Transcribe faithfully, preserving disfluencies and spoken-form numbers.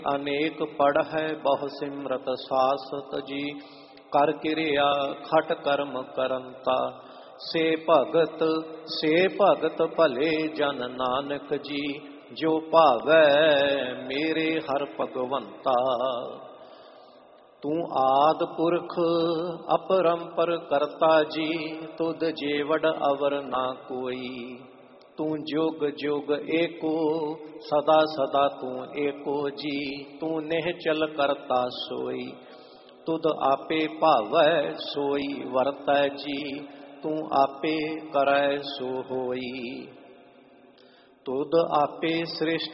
ਅਨੇਕ ਪੜ੍ਹੈ ਬਹੁ ਸਿਮਰਤ ਸਾਸਤ ਜੀ। ਕਰ ਕਿਰਿਆ ਖਟ ਕਰਮ ਕਰੰਤਾ, ਸੇ ਭਗਤ ਸੇ ਭਗਤ ਭਲੇ ਜਨ ਨਾਨਕ ਜੀ। ਜੋ ਭਾਵੈ ਮੇਰੇ ਹਰ ਭਗਵੰਤਾ, ਤੂੰ ਆਦਿ ਪੁਰਖ ਅਪਰੰਪਰ ਕਰਤਾ ਜੀ। ਤੁਧ ਜੇਵੜ ਅਵਰ ਨਾ ਕੋਈ, ਤੂੰ ਜੁਗ ਜੁਗ ਏਕੋ ਸਦਾ ਸਦਾ ਤੂੰ ਏਕੋ ਜੀ। ਤੂੰ ਨਿਹਚਲ ਕਰਤਾ ਸੋਈ, ਤੁਧ ਆਪੇ ਭਾਵੈ ਸੋਈ ਵਰਤੈ ਜੀ। ਤੂੰ ਆਪੇ ਕਰੈ ਸੋ ਹੋਈ, ਤੁਧ ਆਪੇ ਸ੍ਰਿਸ਼ਟ